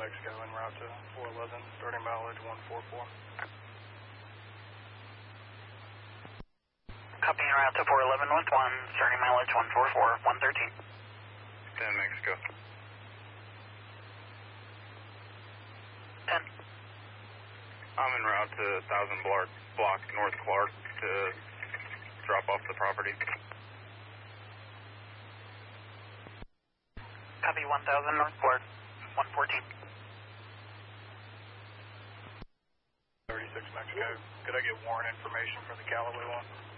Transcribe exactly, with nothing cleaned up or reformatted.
Mexico en route to four eleven, starting mileage one four four. Copy en route to four eleven with one, starting mileage one four four, one thirteen. ten Mexico. ten. I'm en route to one thousand block, block North Clark to drop off the property. Copy one thousand North Clark, one fourteen. thirty-six Mexico. Could I get warrant information for the Callaway one?